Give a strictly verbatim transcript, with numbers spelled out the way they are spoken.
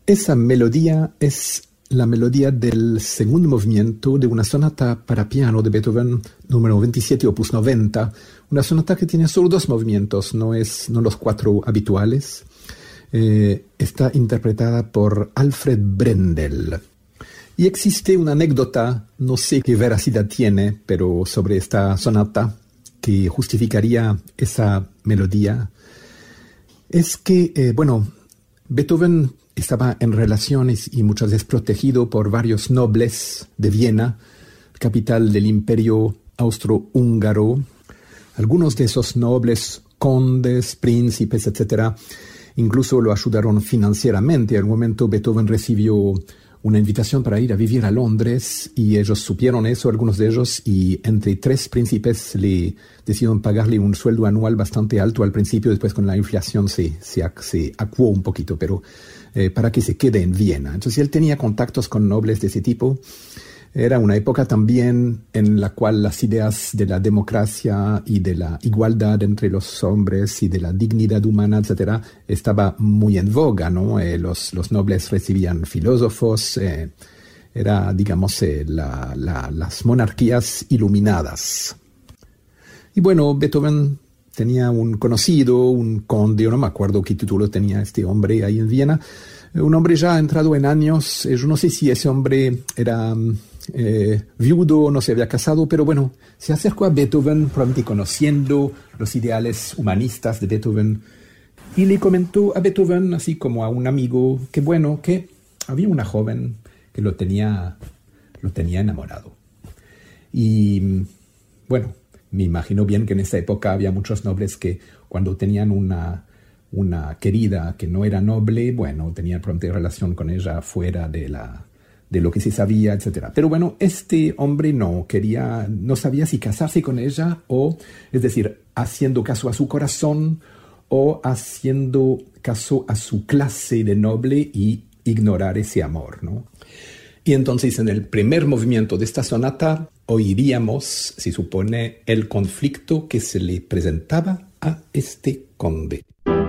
Esa melodía es la melodía del segundo movimiento de una sonata para piano de Beethoven número veintisiete, opus noventa, una sonata que tiene solo dos movimientos, no, es, no los cuatro habituales. Eh, está interpretada por Alfred Brendel. Y existe una anécdota, no sé qué veracidad tiene, pero sobre esta sonata que justificaría esa melodía. Es que, eh, bueno, Beethoven estaba en relaciones y muchas veces protegido por varios nobles de Viena, capital del imperio austrohúngaro. Algunos de esos nobles, condes, príncipes, etcétera, incluso lo ayudaron financieramente. En un momento Beethoven recibió una invitación para ir a vivir a Londres y ellos supieron eso, algunos de ellos, y entre tres príncipes le decidieron pagarle un sueldo anual bastante alto al principio, después con la inflación se, se, se acuó un poquito, pero eh, para que se quede en Viena. Entonces él tenía contactos con nobles de ese tipo. Era una época también en la cual las ideas de la democracia y de la igualdad entre los hombres y de la dignidad humana, etcétera, estaba muy en voga, ¿no? Eh, los, los nobles recibían filósofos, eh, era, digamos, eh, la, la, las monarquías iluminadas. Y bueno, Beethoven tenía un conocido, un conde, yo no me acuerdo qué título tenía este hombre ahí en Viena, un hombre ya entrado en años. Yo no sé si ese hombre era eh, viudo, no se había casado, pero bueno, se acercó a Beethoven, probablemente conociendo los ideales humanistas de Beethoven, y le comentó a Beethoven, así como a un amigo, que bueno, que había una joven que lo tenía, lo tenía enamorado. Y bueno, me imagino bien que en esa época había muchos nobles que cuando tenían una, una querida que no era noble, bueno, tenían probablemente relación con ella fuera de, la, de lo que se sabía, etcétera. Pero bueno, este hombre no quería, no sabía si casarse con ella o, es decir, haciendo caso a su corazón o haciendo caso a su clase de noble y ignorar ese amor, ¿no? Y entonces en el primer movimiento de esta sonata oiríamos, se supone, el conflicto que se le presentaba a este conde.